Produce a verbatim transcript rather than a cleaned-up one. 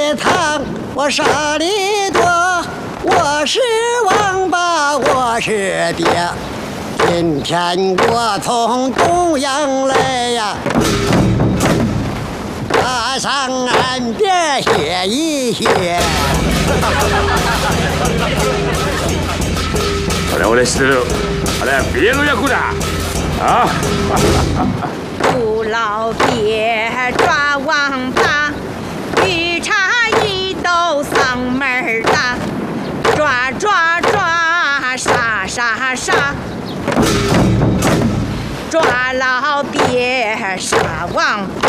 拜堂，我沙里多，我是王八，我是鳖。今天我从东洋来呀，爬上岸边歇一歇。 俺俺知ってる。あれは鳖の役だ。啊！ 不老鳖抓王八，一插一兜嗓门大，抓抓抓，杀杀杀，抓老鳖杀王八。